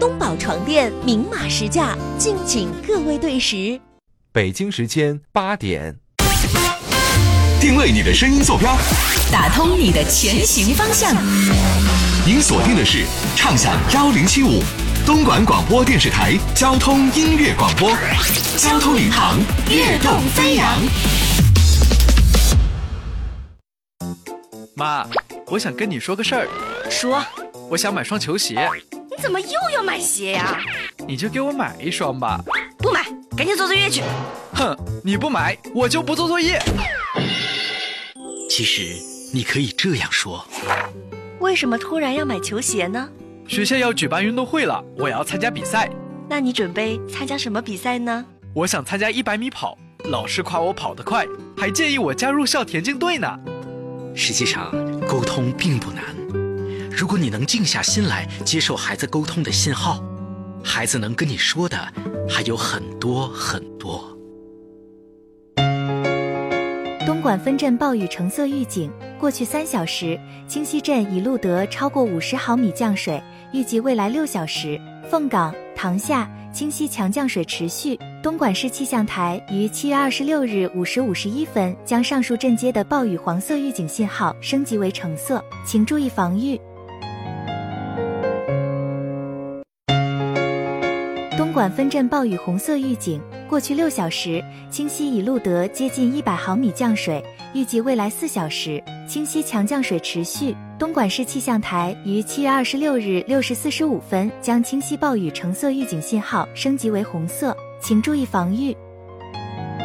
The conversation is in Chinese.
东宝床垫明码实价，敬请各位对时。 北京时间8点， 定位你的声音坐标， 打通你的前行方向。 您锁定的是畅享1075东莞广播电视台交通音乐广播，交通领航，跃动飞扬。 妈，我想跟你说个事儿。 说。 我想买双球鞋。 你怎么又要买鞋呀？ 你就给我买一双吧。 不买，赶紧做作业去。 哼，你不买，我就不做作业。 其实你可以这样说。 为什么突然要买球鞋呢？ 学校要举办运动会了，我要参加比赛。 那你准备参加什么比赛呢？ 我想参加100米跑，老师夸我跑得快，还建议我加入校田径队呢。 实际上，沟通并不难。如果你能静下心来接受孩子沟通的信号，孩子能跟你说的还有很多很多。 东莞分镇暴雨橙色预警，过去3小时，清溪镇已录得超过50毫米降水，预计未来6小时，凤岗、塘下、清溪强降水持续。东莞市气象台于7月26日5时51分将上述镇街的暴雨黄色预警信号升级为橙色，请注意防御。东莞分镇暴雨红色预警，过去6小时，清溪已录得接近100毫米降水，预计未来4小时，清溪强降水持续。东莞市气象台于7月26日6时45分将清溪暴雨橙色预警信号升级为红色，请注意防御。